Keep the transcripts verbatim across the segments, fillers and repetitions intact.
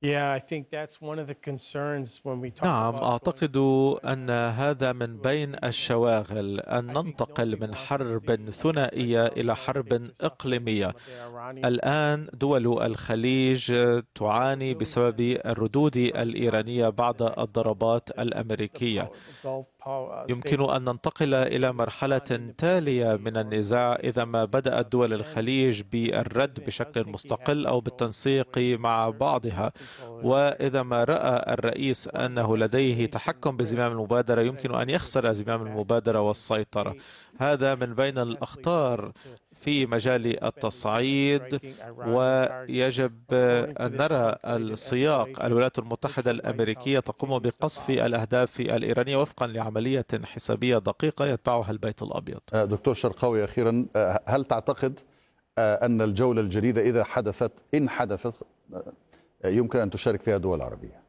نعم، أعتقد أن هذا من بين الشواغل أن ننتقل من حرب ثنائية إلى حرب إقليمية. الآن دول الخليج تعاني بسبب الردود الإيرانية بعد الضربات الأمريكية. يمكن أن ننتقل إلى مرحلة تالية من النزاع إذا ما بدأت دول الخليج بالرد بشكل مستقل أو بالتنسيق مع بعضها، وإذا ما رأى الرئيس أنه لديه تحكم بزمام المبادرة يمكن أن يخسر زمام المبادرة والسيطرة. هذا من بين الأخطار في مجال التصعيد، ويجب أن نرى السياق. الولايات المتحدة الأمريكية تقوم بقصف الأهداف الإيرانية وفقا لعملية حسابية دقيقة يتبعها البيت الأبيض. دكتور شرقاوي، أخيرا، هل تعتقد أن الجولة الجديدة إذا حدثت إن حدثت يمكن أن تشارك فيها دول عربية؟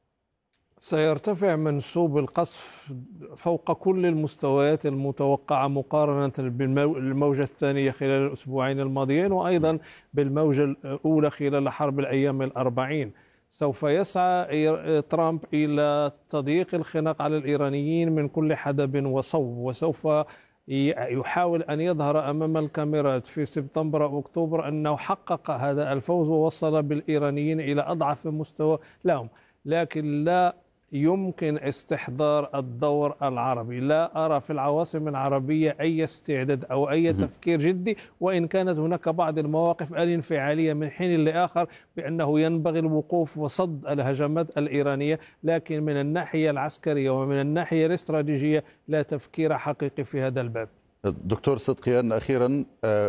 سيرتفع منسوب القصف فوق كل المستويات المتوقعة مقارنة بالموجة الثانية خلال الأسبوعين الماضيين، وأيضا بالموجة الأولى خلال حرب الأيام الأربعين. سوف يسعى ترامب إلى تضييق الخناق على الإيرانيين من كل حدب وصوب، وسوف يحاول أن يظهر أمام الكاميرات في سبتمبر أو أكتوبر أنه حقق هذا الفوز ووصل بالإيرانيين إلى أضعف مستوى لهم، لكن لا يمكن استحضار الدور العربي. لا أرى في العواصم العربية أي استعداد أو أي تفكير جدي، وإن كانت هناك بعض المواقف الانفعالية من حين لآخر بأنه ينبغي الوقوف وصد الهجمات الإيرانية، لكن من الناحية العسكرية ومن الناحية الاستراتيجية لا تفكير حقيقي في هذا الباب. دكتور صدقيان، أخيرا،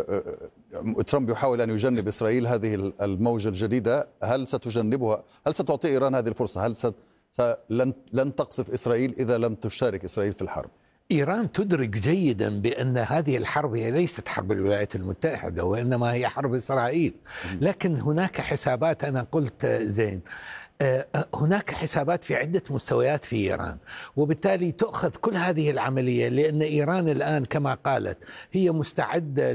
ترامب يحاول أن يجنب إسرائيل هذه الموجة الجديدة. هل ستجنبها؟ هل ستعطي إيران هذه الفرصة؟ هل ست... لن لن تقصف إسرائيل إذا لم تشارك إسرائيل في الحرب؟ إيران تدرك جيدا بأن هذه الحرب هي ليست حرب الولايات المتحدة، وإنما هي حرب إسرائيل. لكن هناك حسابات، أنا قلت زين هناك حسابات في عدة مستويات في إيران، وبالتالي تؤخذ كل هذه العملية، لأن إيران الآن كما قالت هي مستعدة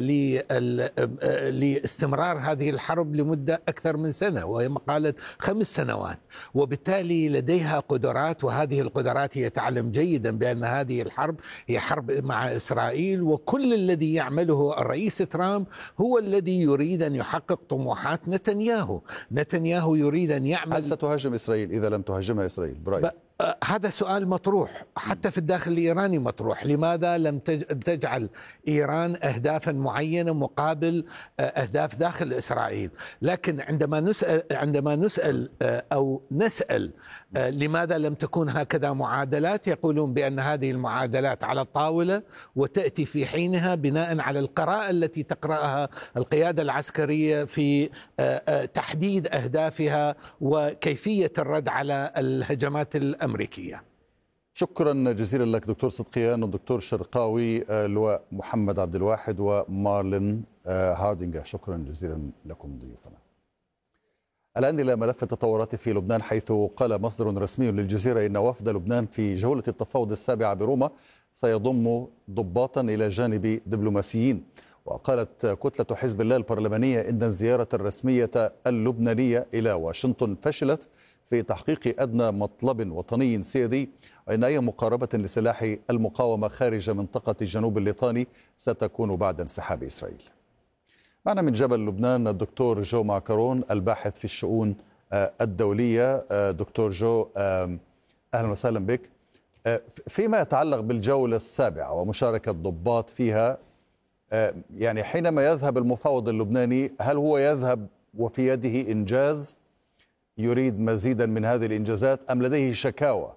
لاستمرار هذه الحرب لمدة أكثر من سنة، وهي قالت خمس سنوات، وبالتالي لديها قدرات، وهذه القدرات هي تعلم جيدا بأن هذه الحرب هي حرب مع إسرائيل. وكل الذي يعمله الرئيس ترامب هو الذي يريد أن يحقق طموحات نتنياهو. نتنياهو يريد أن يعمل. تهاجم إسرائيل إذا لم تهاجمها إسرائيل برأيك؟ هذا سؤال مطروح حتى في الداخل الإيراني مطروح. لماذا لم تجعل إيران أهدافا معينة مقابل أهداف داخل إسرائيل؟ لكن عندما نسأل عندما نسأل أو نسأل لماذا لم تكون هكذا معادلات، يقولون بأن هذه المعادلات على الطاولة وتأتي في حينها بناء على القراءة التي تقرأها القيادة العسكرية في تحديد أهدافها وكيفية الرد على الهجمات الأمريكية. أمريكية. شكرا جزيلا لك دكتور صدقيان والدكتور شرقاوي، اللواء محمد عبد الواحد ومارلين هاردينغا. شكرا جزيلا لكم ضيوفنا. الآن إلى ملف التطورات في لبنان، حيث قال مصدر رسمي للجزيرة إن وفد لبنان في جولة التفاوض السابعة بروما سيضم ضباطا إلى جانب دبلوماسيين. وقالت كتلة حزب الله البرلمانية إن الزيارة الرسمية اللبنانية إلى واشنطن فشلت في تحقيق أدنى مطلب وطني سيادي، وإن أي مقاربة لسلاح المقاومة خارج منطقة الجنوب الليطاني ستكون بعد انسحاب إسرائيل. معنا من جبل لبنان الدكتور جو معكرون، الباحث في الشؤون الدولية. دكتور جو، أهلا وسهلا بك. فيما يتعلق بالجولة السابعة ومشاركة ضباط فيها، يعني حينما يذهب المفاوض اللبناني، هل هو يذهب وفي يده إنجاز يريد مزيدا من هذه الإنجازات، أم لديه شكاوى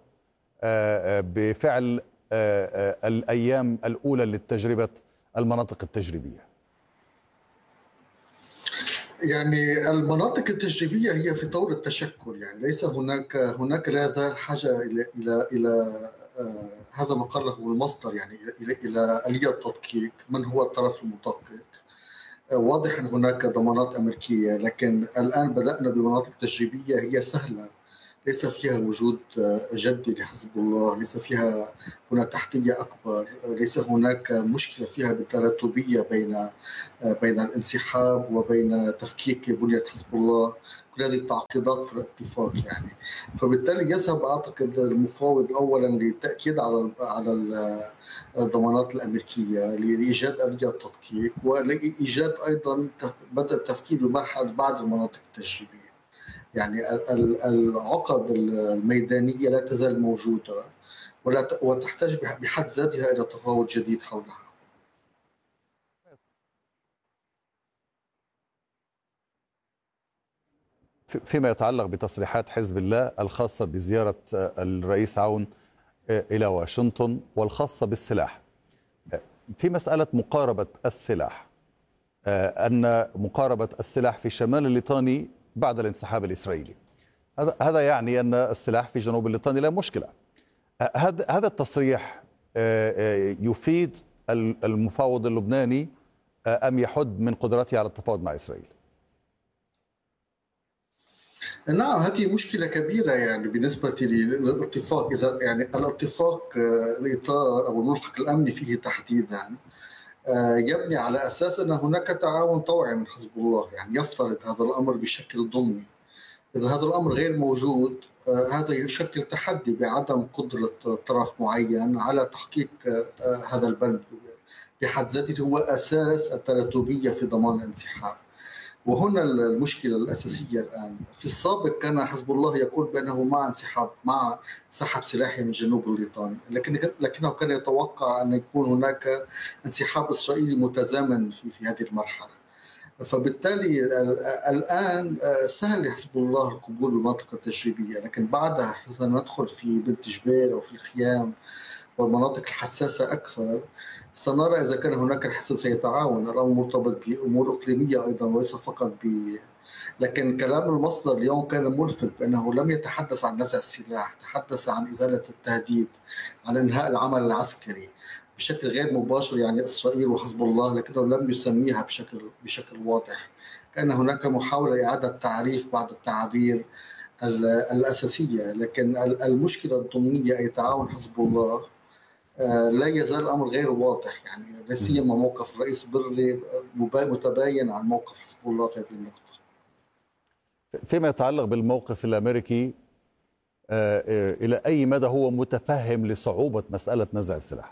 بفعل الأيام الأولى للتجربة المناطق التجريبية؟ يعني المناطق التجريبية هي في طور التشكل، يعني ليس هناك هناك لا يزال حاجة إلى إلى إلى هذا ما قاله المصدر، يعني إلى إلى آلية تدقيق من هو الطرف المدقق. واضح أن هناك ضمانات أمريكية، لكن الآن بدأنا بمناطق تجريبية هي سهلة ليس فيها وجود جدي لحزب الله، ليس فيها بنى تحتية أكبر، ليس هناك مشكلة فيها بالتراتبية بين بين الانسحاب وبين تفكيك بنية حزب الله. كل هذه التعقيدات في الاتفاق يعني. فبالتالي يذهب أعتقد المفاوض أولا للتأكيد على على الضمانات الأمريكية لإيجاد آلية تدقيق ولإيجاد أيضا بدء التفكير بمرحلة بعد المناطق التجريبية. يعني العقد الميدانية لا تزال موجودة ولا وتحتاج بحد ذاتها إلى تفاوض جديد حولها. فيما يتعلق بتصريحات حزب الله الخاصة بزيارة الرئيس عون إلى واشنطن والخاصة بالسلاح، في مسألة مقاربة السلاح، أن مقاربة السلاح في شمال الليطاني بعد الانسحاب الإسرائيلي، هذا هذا يعني أن السلاح في جنوب الليطاني لا مشكلة. هذا هذا التصريح يفيد المفاوض اللبناني أم يحد من قدرته على التفاوض مع إسرائيل؟ نعم، هذه مشكلة كبيرة يعني بالنسبة للاتفاق. إذا يعني الاتفاق الإطار أو الملحق الأمني فيه تحديدا يبني على أساس أن هناك تعاون طوعي من حزب الله، يعني يفترض هذا الأمر بشكل ضمني. إذا هذا الأمر غير موجود هذا يشكل تحدي بعدم قدرة طرف معين على تحقيق هذا البند بحد ذاته، هو أساس التراتبية في ضمان الانسحاب. وهنا المشكلة الأساسية الآن. في السابق كان حزب الله يقول بأنه مع انسحاب مع سحب سلاحي من جنوب الليطاني، لكن لكنه كان يتوقع أن يكون هناك انسحاب إسرائيلي متزامن في في هذه المرحلة. فبالتالي الآن سهل لحزب الله القبول بالمنطقة التجريبية، لكن بعدها حيث ندخل في بنت جبيل أو في الخيام والمناطق الحساسة أكثر سنرى إذا كان هناك الحزب سيتعاون. الأمر مرتبط بأمور إقليمية أيضا وليس فقط ب لكن كلام المصدر اليوم كان ملفت بأنه لم يتحدث عن نزع السلاح، تحدث عن إزالة التهديد، عن إنهاء العمل العسكري بشكل غير مباشر، يعني إسرائيل وحزب الله، لكنه لم يسميها بشكل بشكل واضح. كان هناك محاولة إعادة تعريف بعض التعابير الأساسية، لكن المشكلة الضمنية أي تعاون حزب الله لا يزال الأمر غير واضح، يعني لا سيما موقف الرئيس بري متباين عن موقف حزب الله في هذه النقطة. فيما يتعلق بالموقف الأمريكي، إلى أي مدى هو متفهم لصعوبة مسألة نزع السلاح؟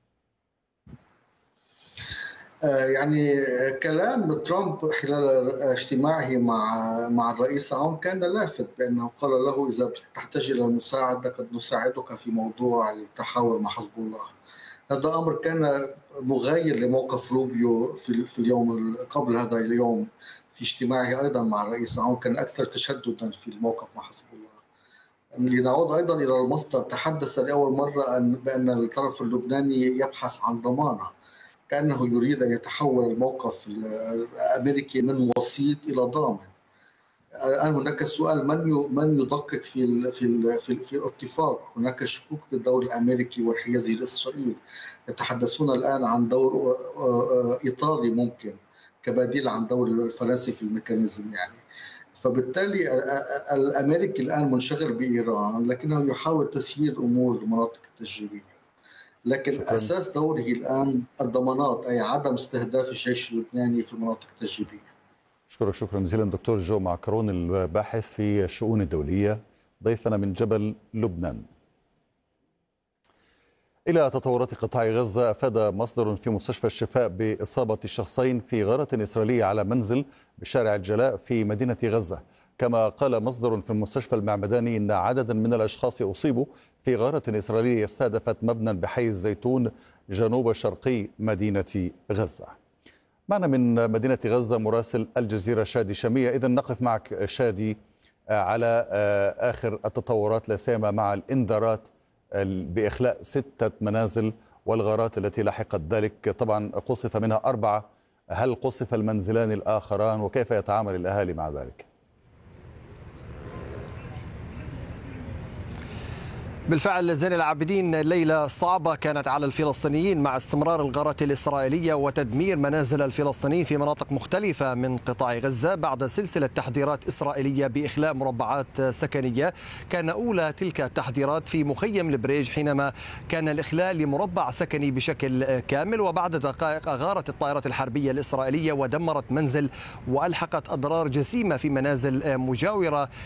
يعني كلام ترامب خلال اجتماعه مع مع الرئيس عون كان لافت، بأنه قال له إذا تحتاج إلى المساعدة قد نساعدك في موضوع التحاور مع حزب الله. هذا أمر كان مغاير لموقف روبيو في في اليوم قبل هذا اليوم في اجتماعه أيضا مع الرئيس عون، كان أكثر تشددا في الموقف مع حزب الله. لنعود أيضا إلى المصدر، تحدث لأول مرة أن بأن الطرف اللبناني يبحث عن ضمانة، كأنه يريد أن يتحول الموقف الأمريكي من وسيط إلى ضامن. الآن هناك سؤال، من من يدقق في ال في ال في, في الاتفاق؟ هناك شكوك بالدور الأمريكي وانحيازه لإسرائيل. يتحدثون الآن عن دور إيطالي ممكن كبديل عن دور الفرنسي في الميكانيزم يعني. فبالتالي الأمريكي الآن منشغل بإيران، لكنه يحاول تسيير أمور المناطق التجريبية. لكن شكراً. أساس دوره الآن الضمانات، أي عدم استهداف الجيش اللبناني في المناطق التجريبية. أشكرك شكرا جزيلا دكتور جو معكرون، الباحث في الشؤون الدولية، ضيفنا من جبل لبنان. إلى تطورات قطاع غزة، أفاد مصدر في مستشفى الشفاء بإصابة شخصين في غارة إسرائيلية على منزل بشارع الجلاء في مدينة غزة. كما قال مصدر في المستشفى المعمداني إن عددا من الأشخاص أصيبوا في غارة إسرائيلية استهدفت مبنى بحي الزيتون جنوب شرقي مدينة غزة. معنا من مدينة غزة مراسل الجزيرة شادي شامية. إذن نقف معك شادي على آخر التطورات، لا سيما مع الإنذارات بإخلاء ستة منازل والغارات التي لحقت ذلك. طبعا قصف منها أربعة، هل قصف المنزلان الآخران وكيف يتعامل الأهالي مع ذلك؟ بالفعل زين العابدين، ليلة صعبة كانت على الفلسطينيين مع استمرار الغارات الإسرائيلية وتدمير منازل الفلسطينيين في مناطق مختلفة من قطاع غزة بعد سلسلة تحذيرات إسرائيلية بإخلاء مربعات سكنية. كان أولى تلك التحذيرات في مخيم البريج حينما كان الإخلاء لمربع سكني بشكل كامل، وبعد دقائق أغارت الطائرات الحربية الإسرائيلية ودمرت منزل وألحقت أضرار جسيمة في منازل مجاورة